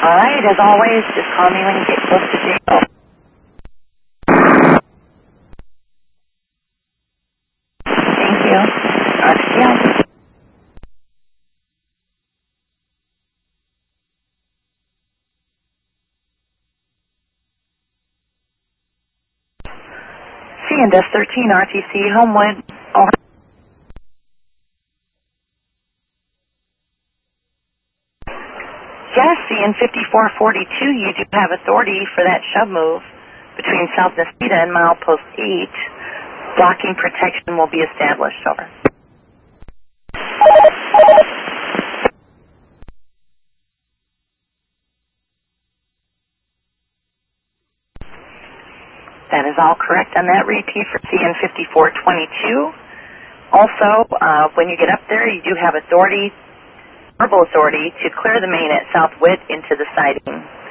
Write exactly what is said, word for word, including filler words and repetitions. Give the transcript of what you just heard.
All right, as always, just call me when you get close to jail. Thank you. R C L. C and S thirteen R T C, Homewood. Oh. Yes, C N fifty-four forty-two, you do have authority for that shove move between South Necedah and milepost eight. Blocking protection will be established. Over. That is all correct on that repeat for C N fifty-four twenty-two. Also, uh, when you get up there, you do have authority, verbal authority, to clear the main at South Witt into the siding.